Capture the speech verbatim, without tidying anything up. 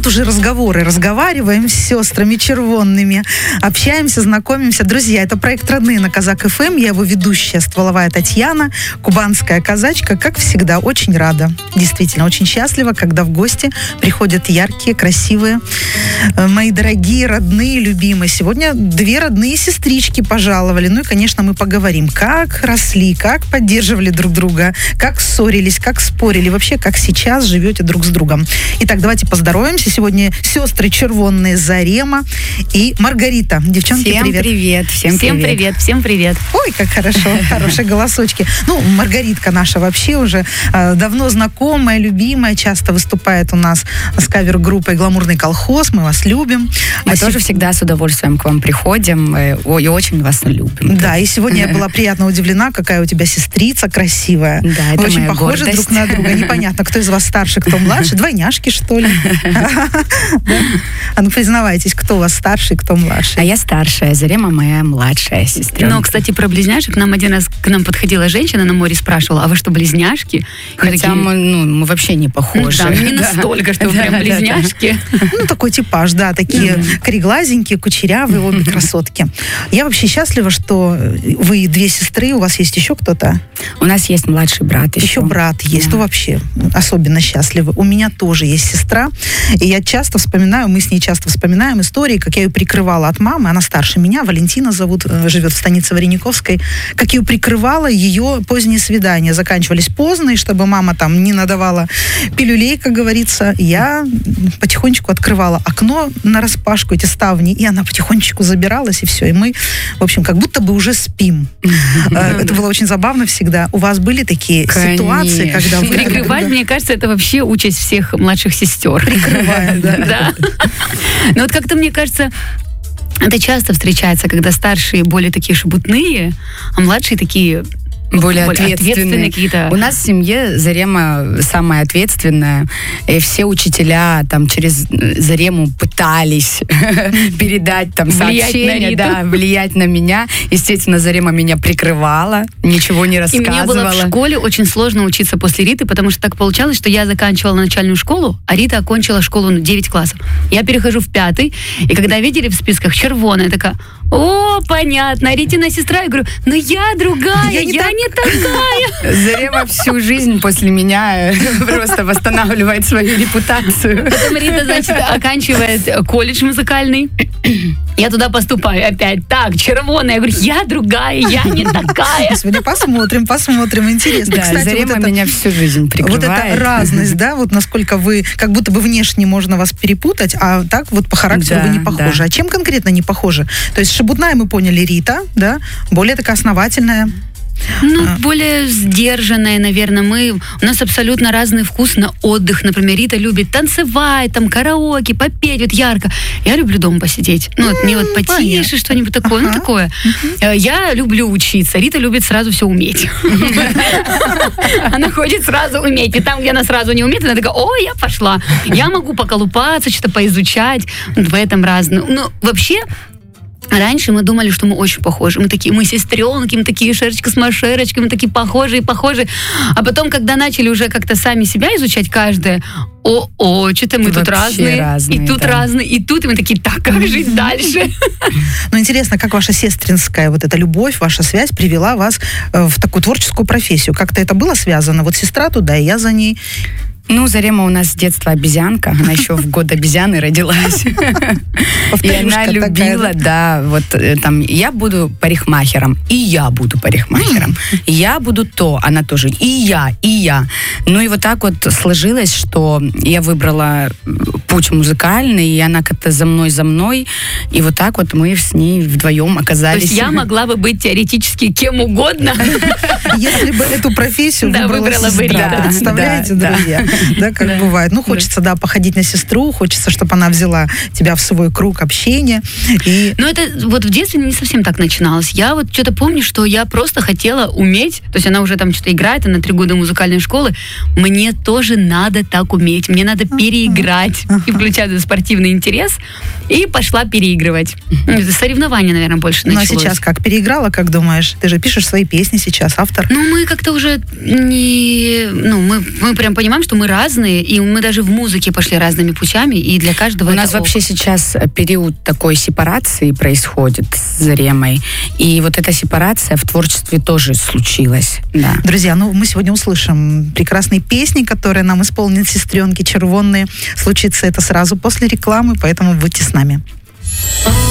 тут уже разговоры. Разговариваем с сестрами червонными, общаемся, знакомимся. Друзья, это проект «Родные» на Казак эф эм. Я его ведущая, Стволовая Татьяна, кубанская казачка. Как всегда, очень рада. Действительно, очень счастлива, когда в гости приходят яркие, красивые, мои дорогие, родные, любимые. Сегодня две родные сестрички пожаловали. Ну и, конечно, мы поговорим, как росли, как поддерживали друг друга, как ссорились, как спорили, вообще, как сейчас живете друг с другом. Итак, давайте поздороваемся. Сегодня сестры червонные Зарема и Маргарита. Девчонки, всем привет. привет. Всем, всем привет. привет. Всем привет. Ой, как хорошо. Хорошие голосочки. Ну, Маргаритка наша вообще уже э, давно знакомая, любимая, часто выступает у нас с кавер-группой «Гламурный колхоз». Мы вас любим. Мы а тоже се... всегда с удовольствием к вам приходим и, и очень вас любим. Да, и сегодня я была приятно удивлена, какая у тебя сестрица красивая. Да, это Вы очень моя похожи гордость. друг на друга. Непонятно, кто из вас старше, кто младше. Двойняшки, что ли? А ну, признавайтесь, кто у вас старший, кто младший. А я старшая, Зарема моя младшая сестра. Но, кстати, про близняшек. Нам один раз к нам подходила женщина на море, спрашивала, а вы что, близняшки? Хотя мы, ну, мы вообще не похожи. Да, не настолько, что прям близняшки. Ну, такой типаж, да, такие кореглазенькие, кучерявые, обе красотки. Я вообще счастлива, что вы две сестры, у вас есть еще кто-то? У нас есть младший брат еще. Еще брат есть, то вообще особенно счастливы. У меня тоже есть сестра, и я часто вспоминаю, мы с ней часто вспоминаем истории, как я ее прикрывала от мамы, она старше меня, Валентина зовут, живет в станице Варениковской, как я ее прикрывала, ее поздние свидания заканчивались поздно, и чтобы мама там не надавала пилюлей, как говорится, я потихонечку открывала окно нараспашку, эти ставни, и она потихонечку забиралась, и все, и мы, в общем, как будто бы уже спим. Это было очень забавно всегда. У вас были такие ситуации, когда вы... Прикрывать, мне кажется, это вообще участь всех младших сестер. Прикрываем, да. Да. Но вот как-то, мне кажется, это часто встречается, когда старшие более такие шебутные, а младшие такие... Более, более ответственные. ответственные какие-то. У нас в семье Зарема самая ответственная. И все учителя там через Зарему пытались передать там сообщения, да, влиять на меня. Естественно, Зарема меня прикрывала, ничего не рассказывала. И мне было в школе очень сложно учиться после Риты, потому что так получалось, что я заканчивала начальную школу, а Рита окончила школу на девять классов. Я перехожу в пятый, и когда видели в списках червоная, такая: о, понятно, Ритина сестра. Я говорю, ну я другая, я не, я так... не такая. Зарема всю жизнь после меня просто восстанавливает свою репутацию. Потом Рита, значит, оканчивает колледж музыкальный. Я туда поступаю опять. Так, червоная. Я говорю, я другая, я не такая. Господи, посмотрим, посмотрим. Интересно. Да, кстати, Зарема вот это, меня всю жизнь прикрывает. Вот эта разность, да, вот насколько вы, как будто бы внешне можно вас перепутать, а так вот по характеру да, вы не похожи. Да. А чем конкретно не похожи? То есть шебутная, мы поняли, Рита, да, более такая основательная. Ну, более сдержанная, наверное. Мы, у нас абсолютно разный вкус на отдых. Например, Рита любит танцевать, там, караоке, попеть, вот ярко. Я люблю дома посидеть. Ну, вот, мне вот потише, что-нибудь такое, ага. ну, такое. Uh-huh. Я люблю учиться. Рита любит сразу все уметь. Она хочет сразу уметь. И там, где она сразу не умеет, она такая, о, я пошла. Я могу поколупаться, что-то поизучать. В этом разное. Ну, вообще... Раньше мы думали, что мы очень похожи. Мы такие, мы сестренки, мы такие шерочка с машерочкой, мы такие похожие, похожие. А потом, когда начали уже как-то сами себя изучать каждое, о-о, что-то мы тут разные, разные, и тут да. разные, и тут, и мы такие, так, как жить дальше? Ну, интересно, как ваша сестринская вот эта любовь, ваша связь привела вас в такую творческую профессию? Как-то это было связано? Вот сестра туда, и я за ней... Ну, Зарема у нас с детства обезьянка. Она еще в год обезьяны родилась. И она любила, да, вот там, я буду парикмахером, и я буду парикмахером. Я буду то, она тоже, и я, и я. Ну, и вот так вот сложилось, что я выбрала путь музыкальный, и она как-то за мной, за мной. И вот так вот мы с ней вдвоем оказались. То есть я могла бы быть теоретически кем угодно. Если бы эту профессию выбрала сестра. Представляете, друзья? Да, как да. бывает. Ну, хочется, да. да, походить на сестру, хочется, чтобы она взяла тебя в свой круг общения. И... Ну, это вот в детстве не совсем так начиналось. Я вот что-то помню, что я просто хотела уметь, то есть она уже там что-то играет, она три года музыкальной школы, мне тоже надо так уметь, мне надо переиграть. Uh-huh. и включать спортивный интерес, и пошла переигрывать. Соревнования, наверное, больше началось. Ну, а сейчас как? Переиграла, как думаешь? Ты же пишешь свои песни сейчас, автор. Ну, мы как-то уже не... Ну, мы, мы прям понимаем, что мы разные, и мы даже в музыке пошли разными путями, и для каждого У нас ок. вообще сейчас период такой сепарации происходит с Ремой, и вот эта сепарация в творчестве тоже случилась. Да. Друзья, ну, мы сегодня услышим прекрасные песни, которые нам исполнят сестренки червонные. Случится это сразу после рекламы, поэтому будьте с нами.